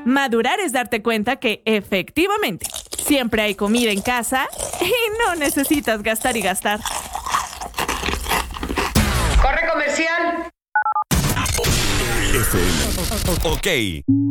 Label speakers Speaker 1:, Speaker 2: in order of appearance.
Speaker 1: Madurar es darte cuenta que, efectivamente, siempre hay comida en casa y no necesitas gastar y gastar.
Speaker 2: ¡Corre comercial!
Speaker 3: FM. Ok.